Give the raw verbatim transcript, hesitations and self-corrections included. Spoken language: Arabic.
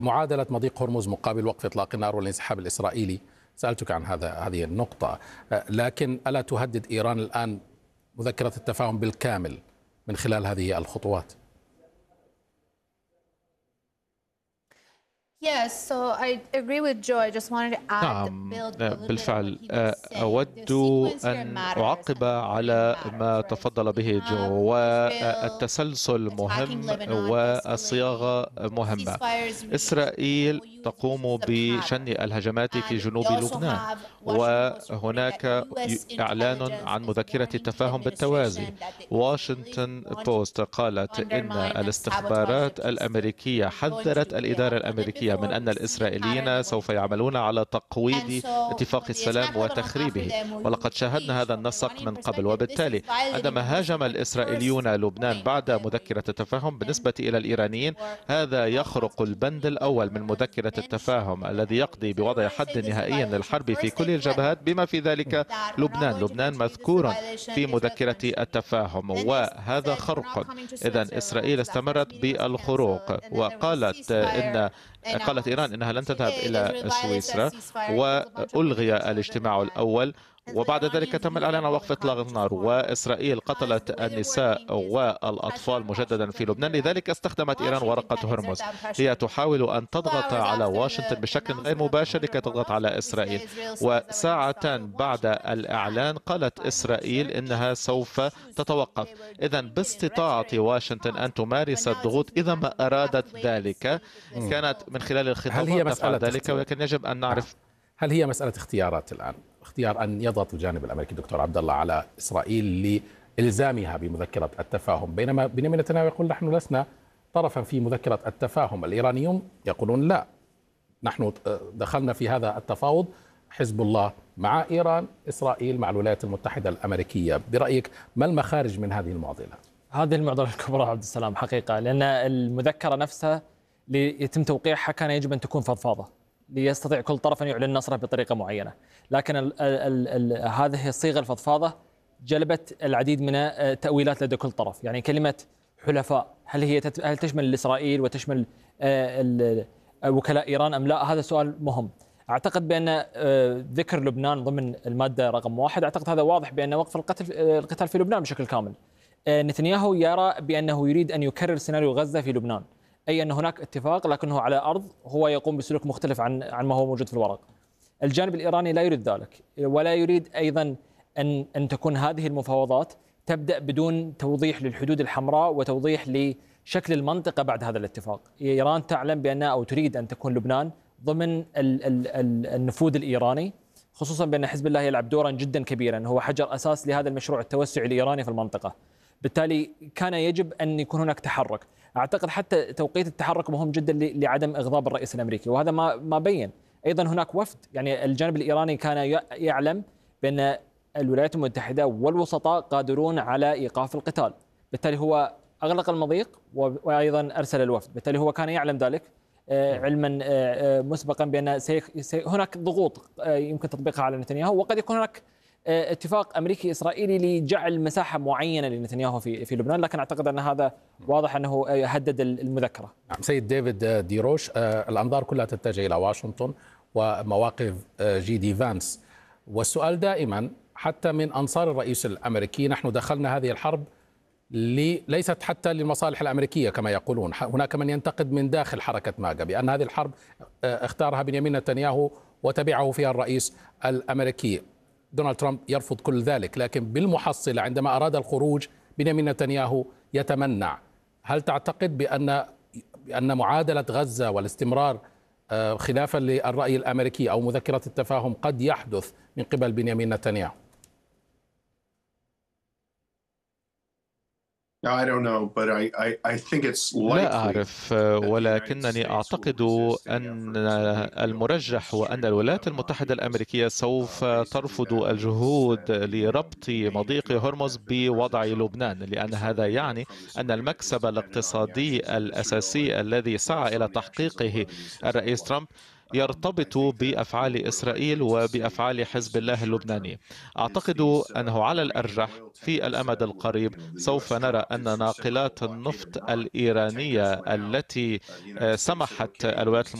معادلة مضيق هرمز مقابل وقف إطلاق النار والانسحاب الإسرائيلي. سألتك عن هذا هذه النقطة، لكن ألا تهدد إيران الآن مذكرة التفاهم بالكامل من خلال هذه الخطوات؟ نعم بالفعل، أود أن أعقب على ما تفضل به جو، والتسلسل مهم والصياغة مهمة. إسرائيل تقوم بشن الهجمات في جنوب لبنان، وهناك إعلان عن مذكرة التفاهم بالتوازي. واشنطن بوست قالت إن الاستخبارات الأمريكية حذرت الإدارة الأمريكية من أن الإسرائيليين سوف يعملون على تقويض اتفاق السلام وتخريبه، ولقد شاهدنا هذا النسق من قبل. وبالتالي عندما هاجم الإسرائيليون لبنان بعد مذكرة التفاهم، بالنسبة إلى الإيرانيين هذا يخرق البند الأول من مذكرة التفاهم الذي يقضي بوضع حد نهائي للحرب في كل الجبهات بما في ذلك لبنان. لبنان مذكور في مذكرة التفاهم، وهذا خرق. إذن إسرائيل استمرت بالخروق، وقالت إن قالت إيران إنها لن تذهب إلى سويسرا، وألغي الاجتماع الأول، وبعد ذلك تم الإعلان عن وقف إطلاق النار. وإسرائيل قتلت النساء والأطفال مجددا في لبنان، لذلك استخدمت إيران ورقة هرمز. هي تحاول أن تضغط على واشنطن بشكل غير مباشر لكي تضغط على إسرائيل. وساعة بعد الإعلان قالت إسرائيل إنها سوف تتوقف. إذن باستطاعة واشنطن أن تمارس الضغوط إذا ما أرادت ذلك، كانت من خلال الخطابات تفعل ذلك، ولكن يجب أن نعرف. هل هي مسألة اختيارات الآن؟ اختيار أن يضغط الجانب الأمريكي دكتور عبد الله على إسرائيل لإلزامها بمذكرة التفاهم، بينما بنيامين نتنياهو يقول نحن لسنا طرفا في مذكرة التفاهم. الإيرانيون يقولون لا، نحن دخلنا في هذا التفاوض، حزب الله مع إيران، إسرائيل مع الولايات المتحدة الأمريكية. برأيك ما المخارج من هذه المعضلة؟ هذه المعضلة الكبرى عبد السلام حقيقة، لأن المذكرة نفسها ليتم توقيعها كان يجب أن تكون فضفاضة ليستطيع كل طرف أن يعلن نصره بطريقة معينة، لكن ال ال ال هذه الصيغة الفضفاضة جلبت العديد من التأويلات لدى كل طرف. يعني كلمة حلفاء، هل هي هل تشمل إسرائيل وتشمل وكلاء إيران أم لا؟ هذا سؤال مهم. أعتقد بأن ذكر لبنان ضمن المادة رقم واحد، أعتقد هذا واضح بأن وقف القتل القتال في لبنان بشكل كامل. نتنياهو يرى بأنه يريد أن يكرر سيناريو غزة في لبنان، أي أن هناك اتفاق لكنه على أرض هو يقوم بسلوك مختلف عن عن ما هو موجود في الورق. الجانب الإيراني لا يريد ذلك، ولا يريد أيضا أن أن تكون هذه المفاوضات تبدأ بدون توضيح للحدود الحمراء وتوضيح لشكل المنطقة بعد هذا الاتفاق. إيران تعلم بأنها أو تريد أن تكون لبنان ضمن ال ال ال النفوذ الإيراني، خصوصا بأن حزب الله يلعب دورا جدا كبيرا، هو حجر أساس لهذا المشروع التوسعي الإيراني في المنطقة. بالتالي كان يجب أن يكون هناك تحرك. أعتقد حتى توقيت التحرك مهم جدا لعدم إغضاب الرئيس الأمريكي، وهذا ما ما بين. أيضا هناك وفد، يعني الجانب الإيراني كان يعلم بأن الولايات المتحدة والوسطاء قادرون على إيقاف القتال، بالتالي هو أغلق المضيق وأيضا أرسل الوفد. بالتالي هو كان يعلم ذلك علما مسبقا بأن هناك ضغوط يمكن تطبيقها على نتنياهو، وقد يكون هناك اتفاق أمريكي إسرائيلي لجعل مساحة معينة لنتنياهو في في لبنان، لكن أعتقد أن هذا واضح أنه هدد المذكرة. سيد ديفيد ديروش، الأنظار كلها تتجه إلى واشنطن ومواقف جي دي فانس، والسؤال دائما حتى من أنصار الرئيس الأمريكي، نحن دخلنا هذه الحرب ليست حتى للمصالح الأمريكية كما يقولون. هناك من ينتقد من داخل حركة ماجا بأن هذه الحرب اختارها بنيامين نتنياهو وتبعه فيها الرئيس الأمريكي. دونالد ترامب يرفض كل ذلك، لكن بالمحصلة عندما أراد الخروج بنيامين نتنياهو يتمنع. هل تعتقد بأن بأن معادلة غزة والاستمرار خلافا للرأي الأمريكي أو مذكرة التفاهم قد يحدث من قبل بنيامين نتنياهو؟ لا أعرف، ولكنني أعتقد أن المرجح هو أن الولايات المتحدة الأمريكية سوف ترفض الجهود لربط مضيق هرمز بوضع لبنان، لأن هذا يعني أن المكسب الاقتصادي الأساسي الذي سعى إلى تحقيقه الرئيس ترامب يرتبط بأفعال إسرائيل وبأفعال حزب الله اللبناني. أعتقد أنه على الأرجح في الأمد القريب سوف نرى أن ناقلات النفط الإيرانية التي سمحت الولايات